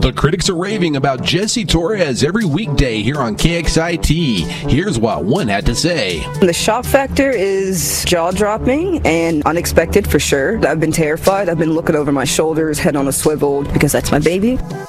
The critics are raving about Jesse Torres every weekday here on KXIT. Here's what one had to say. The shock factor is jaw-dropping and unexpected for sure. I've been terrified. I've been looking over my shoulders, head on a swivel, because that's my baby.